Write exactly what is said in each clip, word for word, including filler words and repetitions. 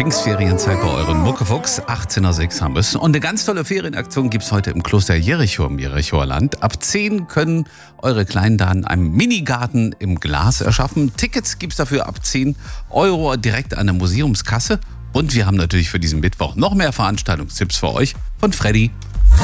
Pfingstferienzeit bei euren Muckefuchs. achtzehn Uhr sechs haben wir es. Und eine ganz tolle Ferienaktion gibt es heute im Kloster Jericho im Jerichoer Land. Ab zehn können eure Kleinen da in einem Minigarten im Glas erschaffen. Tickets gibt es dafür ab zehn Euro direkt an der Museumskasse. Und wir haben natürlich für diesen Mittwoch noch mehr Veranstaltungstipps für euch von Freddy.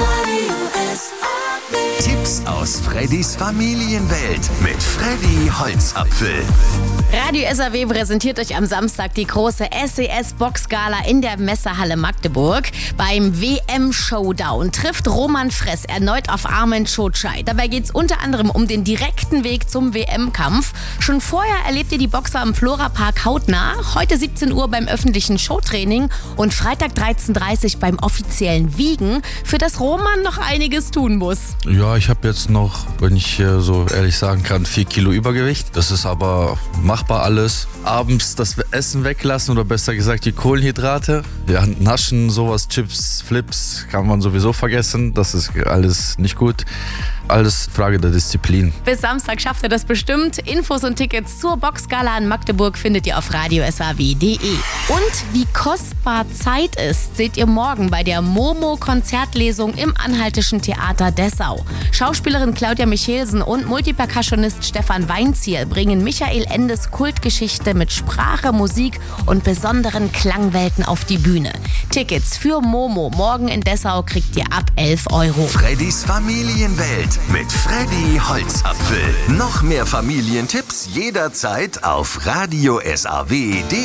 Tipps aus Freddys Familienwelt mit Freddy Holzapfel. Radio S A W präsentiert euch am Samstag die große S E S-Boxgala in der Messehalle Magdeburg. Beim W M-Showdown trifft Roman Fress erneut auf Armen Çotay. Dabei geht es unter anderem um den direkten Weg zum W M-Kampf. Schon vorher erlebt ihr die Boxer im Flora-Park hautnah. Heute siebzehn Uhr beim öffentlichen Showtraining und Freitag dreizehn Uhr dreißig beim offiziellen Wiegen, für das Roman noch einiges tun muss. Ja, ich habe jetzt noch, wenn ich äh, so ehrlich sagen kann, vier Kilo Übergewicht. Das ist aber machbar alles. Abends das Essen weglassen oder besser gesagt die Kohlenhydrate. Ja, Naschen, sowas, Chips, Flips kann man sowieso vergessen. Das ist alles nicht gut. Alles Frage der Disziplin. Bis Samstag schafft ihr das bestimmt. Infos und Tickets zur Boxgala in Magdeburg findet ihr auf radio s a w punkt d e. Und wie kostbar Zeit ist, seht ihr morgen bei der Momo-Konzertlesung im Anhaltischen Theater Dessau. Schauspielerin Claudia Michelsen und Multipercussionist Stefan Weinzierl bringen Michael Endes Kultgeschichte mit Sprache, Musik und besonderen Klangwelten auf die Bühne. Tickets für Momo morgen in Dessau kriegt ihr ab elf Euro. Freddys Familienwelt mit Freddy Holzapfel. Noch mehr Familientipps jederzeit auf radio s a w punkt d e.